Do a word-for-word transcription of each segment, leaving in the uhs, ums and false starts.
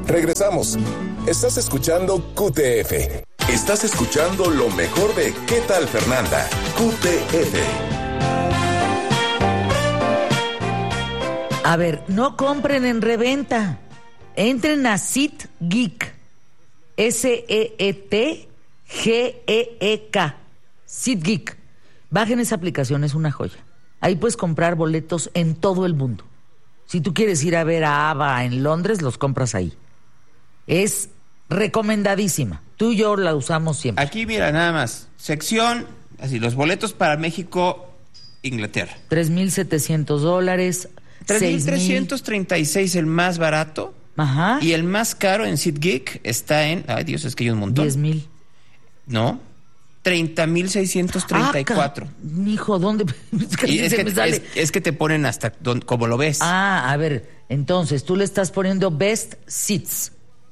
Regresamos. Estás escuchando Q T F. Estás escuchando lo mejor de ¿Qué tal, Fernanda? Q T F. A ver, no compren en reventa. Entren a SeatGeek. S E E T G E E K. SeatGeek. Bajen esa aplicación, es una joya. Ahí puedes comprar boletos en todo el mundo. Si tú quieres ir a ver a ABBA en Londres, los compras ahí. Es recomendadísima. Tú y yo la usamos siempre. Aquí, mira, nada más. Sección, así, los boletos para México, Inglaterra. tres mil setecientos dólares. tres mil trescientos treinta y seis el más barato. Ajá. Y el más caro en SeatGeek está en... Ay, Dios, es que hay un montón. diez mil. No. treinta mil seiscientos treinta y cuatro. Ah, mijo, ¿dónde? Es que, y es, se que, me sale. es, es que te ponen hasta donde, como lo ves. Ah, a ver, entonces tú le estás poniendo Best Seats.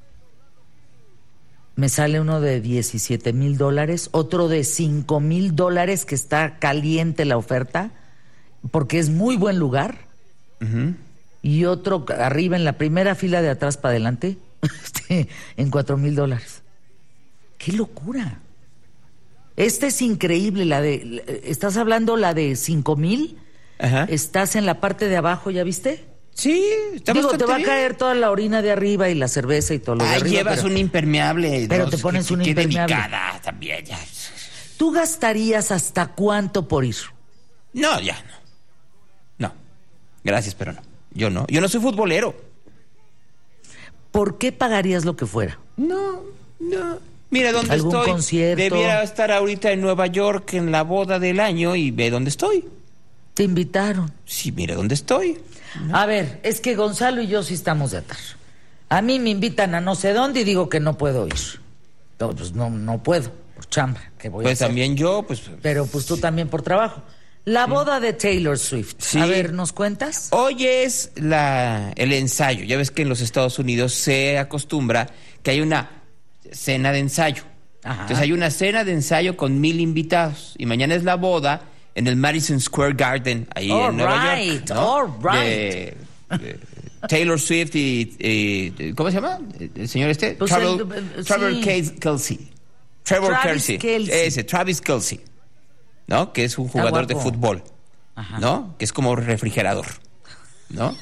Me sale uno de diecisiete mil dólares, otro de cinco mil dólares, que está caliente la oferta, porque es muy buen lugar. Uh-huh. Y otro arriba en la primera fila de atrás para adelante, en cuatro mil dólares. ¡Qué locura! Este es increíble, la de... ¿Estás hablando la de cinco mil? Ajá. Estás en la parte de abajo, ¿ya viste? Sí, está Digo, bastante te va bien. a caer toda la orina de arriba y la cerveza y todo lo de Ay, arriba. llevas pero, un impermeable. pero ¿no? te pones qué, un qué impermeable. Delicada también, ya. ¿Tú gastarías hasta cuánto por ir? No, ya no. No. Gracias, pero no. Yo no. Yo no soy futbolero. ¿Por qué pagarías lo que fuera? No, no. Mira dónde ¿Algún estoy. concierto? Debiera estar ahorita en Nueva York en la boda del año y ve dónde estoy. Te invitaron. Sí, mira dónde estoy. No. A ver, es que Gonzalo y yo sí estamos de atar. A mí me invitan a no sé dónde y digo que no puedo ir. No, pues no, no puedo, por chamba. ¿Qué voy Pues a hacer? también yo, pues... Pero pues tú también por trabajo. La boda de Taylor Swift. Sí. A ver, ¿nos cuentas? Hoy es la, el ensayo. Ya ves que en los Estados Unidos se acostumbra que hay una cena de ensayo. Ajá. Entonces hay una cena de ensayo con mil invitados. Y mañana es la boda en el Madison Square Garden, ahí All en Nueva right, York. ¿no? all right. De, de Taylor Swift y, y... ¿Cómo se llama? El señor este. Pues Trevor, el- Trevor sí. Kelsey. Trevor Travis Kelsey. Kelce. Ese, Travis Kelsey. ¿No? Que es un jugador de guapo. fútbol. Ajá. ¿No? Que es como refrigerador. ¿No?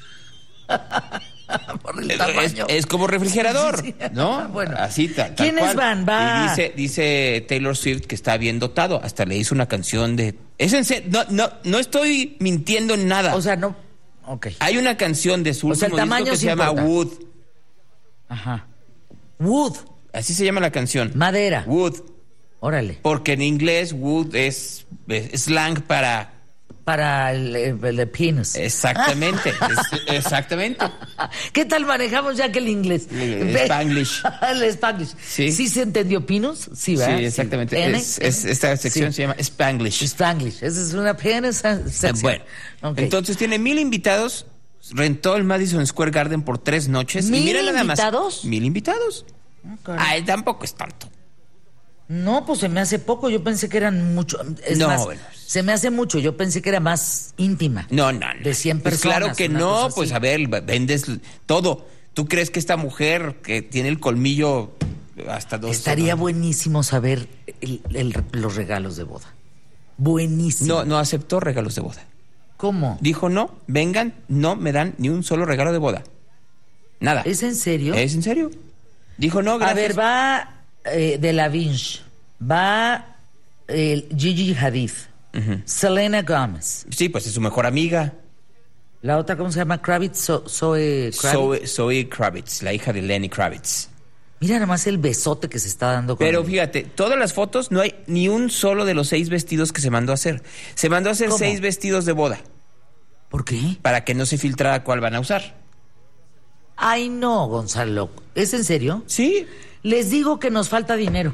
Por el Es, tamaño. es como refrigerador, Sí. ¿no? Bueno. Así tal, tal ¿Quiénes cual. van? Va. Y dice, dice Taylor Swift que está bien dotado. Hasta le hizo una canción de... Es en serio, no, no, no estoy mintiendo en nada. O sea, no... Ok. Hay una canción de su O sea, último el tamaño disco que sí se llama importa. Wood. Ajá. Wood. Así se llama la canción. Madera. Wood. Órale. Porque en inglés wood es, es slang para... Para el, el, el penis. Exactamente. es- exactamente. ¿Qué tal manejamos ya que el inglés? El Spanglish. El Spanglish. Sí. ¿Sí se entendió pinus? Sí, ¿verdad? Sí, exactamente. ¿Pene? Es- es- esta sección Sí. se llama Spanglish. Spanglish. Esa es una penis sección. Bueno, Ok. entonces tiene mil invitados, rentó el Madison Square Garden por tres noches. ¿Mil y mira nada más. invitados? Mil invitados. Ah, caray. Ay, tampoco es tanto. No, pues se me hace poco. Yo pensé que eran mucho. Es No, más, bueno. se me hace mucho. Yo pensé que era más íntima. No, no, no. De cien Pues personas. claro que una no, cosa pues así. a ver, vendes todo. ¿Tú crees que esta mujer que tiene el colmillo hasta dos... Estaría no, buenísimo saber el- el- los regalos de boda. Buenísimo. No, no aceptó regalos de boda. ¿Cómo? Dijo no, vengan, no me dan ni un solo regalo de boda. Nada. ¿Es en serio? ¿Es en serio? Dijo no, A gracias. ver, va eh, de la Vinci, va eh, Gigi Hadid, Ujú. Selena Gomez. Sí, pues es su mejor amiga. La otra, ¿cómo se llama? Kravitz, So- Zoe Kravitz. Zoe, Zoe Kravitz, la hija de Lenny Kravitz. Mira nomás el besote que se está dando con Pero él. fíjate, todas las fotos no hay ni un solo de los seis vestidos que se mandó a hacer. Se mandó a hacer ¿Cómo? seis vestidos de boda ¿Por qué? para que no se filtrara cuál van a usar. Ay, no, Gonzalo. ¿Es en serio? Sí. Les digo que nos falta dinero.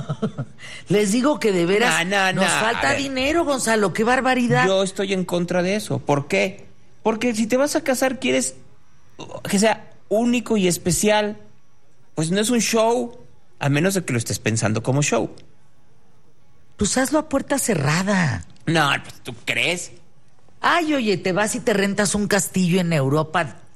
Les digo que de veras No, no, nos no, falta a ver. dinero, Gonzalo. ¡Qué barbaridad! Yo estoy en contra de eso. ¿Por qué? Porque si te vas a casar quieres que sea único y especial. Pues no es un show, a menos de que lo estés pensando como show. Pues hazlo a puerta cerrada. No, pues, ¿tú crees? Ay, oye, te vas y te rentas un castillo en Europa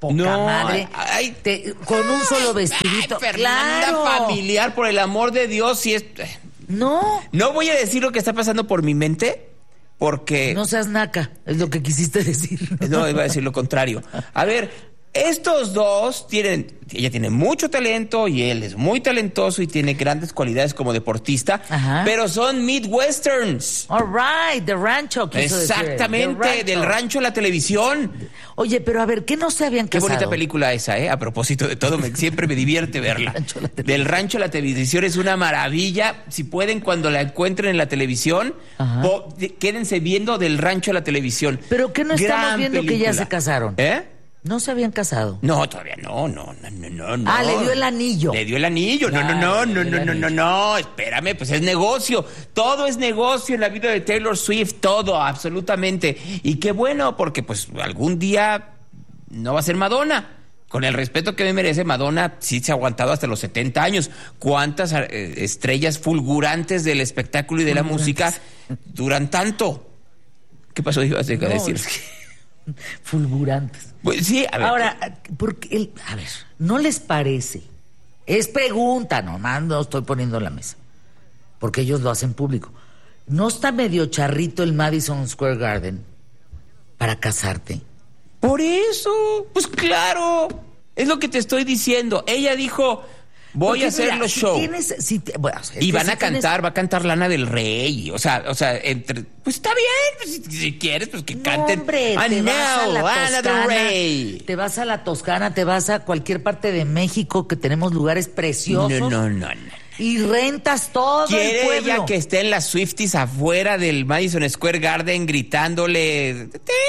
poca No, madre. ay, Te- con un solo vestidito. Ay, Fernanda, ¡Claro! familiar, por el amor de Dios, si es... No, No voy a decir lo que está pasando por mi mente, porque... no seas naca, es lo que quisiste decir. No, iba a decir lo contrario. A ver, estos dos tienen, ella tiene mucho talento y él es muy talentoso y tiene grandes cualidades como deportista, Ajá. pero son midwesterns. All right, de rancho. quiso decir. Exactamente, De del rancho a la televisión. Oye, pero a ver, ¿qué no se habían Qué casado? bonita película esa, ¿eh? A propósito de todo, me, siempre me divierte verla. Rancho a la televisión. Del rancho a la televisión es una maravilla. Si pueden, cuando la encuentren en la televisión, Ajá. po- quédense viendo Del rancho a la televisión. ¿Pero qué no estamos Gran viendo que ya película. se casaron? ¿Eh? No se habían casado. No, todavía no, no, no, no, no, no. Ah, le dio el anillo. Le dio el anillo. No, no, no, Claro, no, le dio no, el no, no, anillo. no. Espérame, pues es negocio. Todo es negocio en la vida de Taylor Swift, todo, absolutamente. Y qué bueno, porque pues algún día no va a ser Madonna. Con el respeto que me merece, Madonna sí se ha aguantado hasta los setenta años. ¿Cuántas eh, estrellas fulgurantes del espectáculo y de la música duran tanto? ¿Qué pasó? Ibas a No, decir. es que- fulgurantes. Pues sí, a ver. Ahora, porque el, a ver, ¿no les parece? Es pregunta, nomás no estoy poniendo en la mesa. Porque ellos lo hacen público. ¿No está medio charrito el Madison Square Garden para casarte? Por eso, pues claro, es lo que te estoy diciendo. Ella dijo, voy Porque a hacer mira, los si shows. tienes- si te- bueno, es Y que van si a tienes- cantar, va a cantar Lana del Rey. O sea, o sea, entre, pues está bien, pues, si, si quieres, pues que No, canten. hombre, I te vas a know, la Lana del Toscana, Rey. te vas a la Toscana, te vas a cualquier parte de México que tenemos lugares preciosos. No, no, no, no. Y rentas todo el Quiere pueblo. ella que estén las Swifties afuera del Madison Square Garden gritándole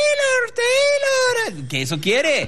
Taylor, Taylor, que eso quiere.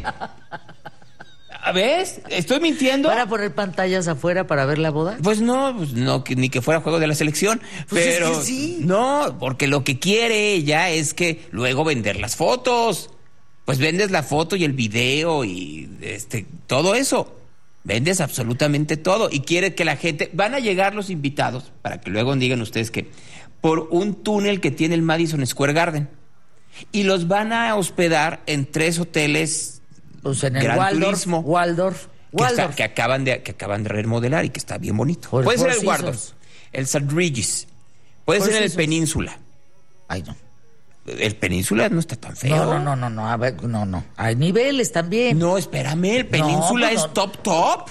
¿Ves? ¿Estoy mintiendo? ¿Van a poner pantallas afuera para ver la boda? Pues no, pues no, que- ni que fuera juego de la selección, Pues es pero que sí. no, porque lo que quiere ella es que luego vender las fotos. Pues vendes la foto y el video y este todo eso. Vendes absolutamente todo y quiere que la gente van a llegar los invitados para que luego digan ustedes que por un túnel que tiene el Madison Square Garden y los van a hospedar en tres hoteles Pues en el Gran Waldorf, Turismo. Waldorf, que, está- Waldorf. que acaban de que acaban de remodelar y que está bien bonito. O el Puede ser Four el Waldorf, Seasons. el St. Regis, puede Four ser el Seasons. Península. Ay, no. El Península no está tan feo. No, no, no, no, no, a ver, no, no. Hay niveles también. No, espérame, el Península pues es no. top top.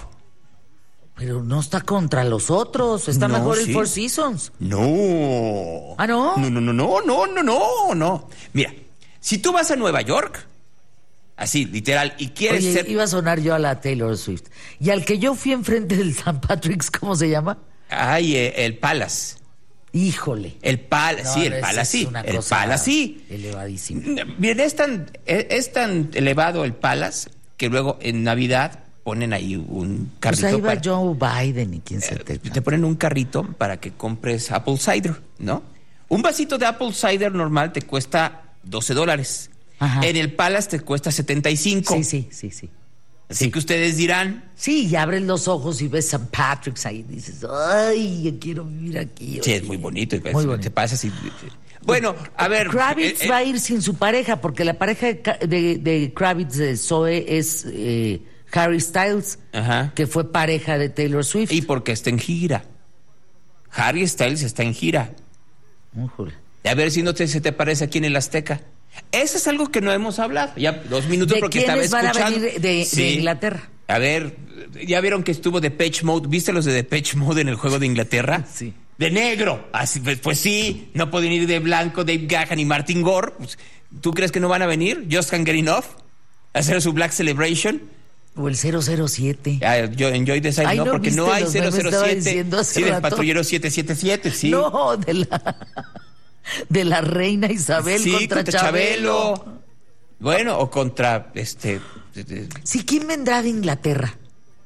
Pero no está contra los otros. Está No, mejor el sí. Four Seasons. No. ¿Ah, no? No, no, no, no, no, no, no, no. Mira, si tú vas a Nueva York, así, literal, y quieres Oye, ser... iba a sonar yo a la Taylor Swift. Y al que yo fui enfrente del Saint Patrick's, ¿cómo se llama? Ay, eh, el Palace. Híjole. El Palace, No, sí, no, el es- Palace, es sí. una El cosa Palace, sí. elevadísima. Bien, es tan, es, es tan elevado el Palace que luego en Navidad ponen ahí un Pues carrito. ahí va para- Joe Biden y quién se te... te ponen un carrito para que compres Apple Cider, ¿no? Un vasito de Apple Cider normal te cuesta doce dólares. Ajá. En el Palace te cuesta setenta y cinco. Sí, sí, sí, sí. Así que ustedes dirán, Sí, y abres los ojos y ves Saint Patrick's ahí y dices, ay, yo quiero vivir aquí. sí, oye". es muy bonito. Y pues, Muy bonito. Te pasas y... Bueno, a ver... Kravitz eh, eh, va a ir sin su pareja, porque la pareja de, Ka- de, de Kravitz de Zoe es eh, Harry Styles, Ajá. que fue pareja de Taylor Swift. Y porque está en gira. Harry Styles está en gira. Híjole. A ver si no te, se te parece aquí en el Azteca. Eso es algo que no hemos hablado. Ya dos minutos ¿De porque estaba quiénes van a escuchando. venir de- de Sí. Inglaterra? A ver, ya vieron que estuvo Depeche Mode. ¿Viste los de Depeche Mode en el juego de Inglaterra? Sí. De negro. Así, pues, pues sí, no pueden ir de blanco Dave Gahan y Martin Gore. Pues, ¿tú crees que no van a venir? Just Can't Get Enough. A hacer su Black Celebration. O el cero cero siete. Ah, yo Enjoy the Side, Ay, no, no, porque no ¿viste hay los cero memes? cero Estaba siete. diciendo hace Sí, del rato. patrullero siete siete siete, sí. No, de la, de la reina Isabel Sí, contra, Chabelo. Bueno, o contra este. de- de- Sí, ¿quién vendrá de Inglaterra?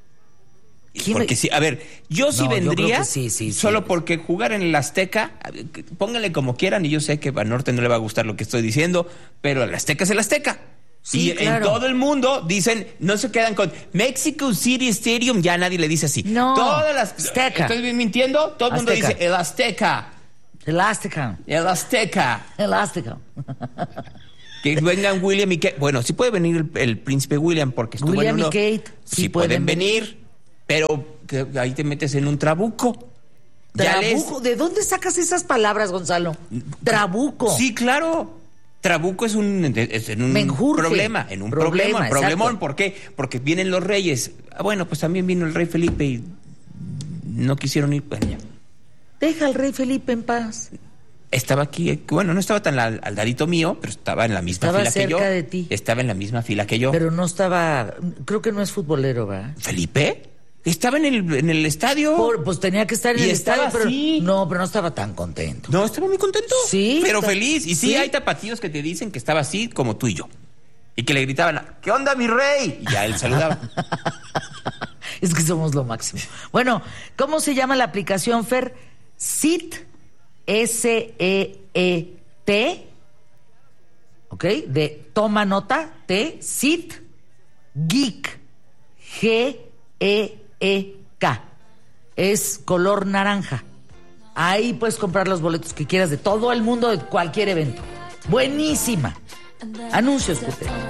¿Quién Porque me- sí, a ver, yo sí No, yo vendría creo que sí, sí, sí. solo porque jugar en el Azteca, a ver, que- pónganle como quieran, y yo sé que a Norte no le va a gustar lo que estoy diciendo, pero el Azteca es el Azteca. Sí, y claro. en todo el mundo dicen, no se quedan con Mexico City Stadium, ya nadie le dice así. No, Todas las, Azteca. ¿Estoy mintiendo? Todo el mundo Azteca. dice el Azteca, Elástica. el Azteca. Elástica. Que vengan William y Kate. Bueno, sí puede venir el, el príncipe William porque estuvo William en uno. y Kate sí, sí pueden pueden venir, pero que ahí te metes en un trabuco. Ya les- Trabuco. ¿De dónde sacas esas palabras, Gonzalo? Trabuco. Sí, claro. Trabuco es un, es en un Menjurje. problema, en un Problema, problema, problemón. exacto. ¿Por qué? Porque vienen los reyes. Ah, bueno, pues también vino el rey Felipe y no quisieron ir. Bueno, ya. Deja al rey Felipe en paz. Estaba aquí, bueno, no estaba tan al, al ladito mío, pero estaba en la misma Estaba fila que yo. cerca de ti. Estaba en la misma fila que yo. Pero no estaba... Creo que no es futbolero, ¿verdad? ¿Felipe? Estaba en el, en el estadio. Por- pues tenía que estar en Y el estaba estadio, pero... así. No, pero no estaba tan contento. No, estaba muy contento. Sí, Pero está- feliz. Y sí, sí. hay tapatíos que te dicen que estaba así como tú y yo. Y que le gritaban, ¿qué onda, mi rey? Y ya él saludaba. Es que somos lo máximo. Bueno, ¿cómo se llama la aplicación, Fer? Sit, S E E T, ¿ok? De toma nota, T, Sit, Geek, G E E K. Es color naranja. Ahí puedes comprar los boletos que quieras de todo el mundo, de cualquier evento. Buenísima. Anuncios, Cute.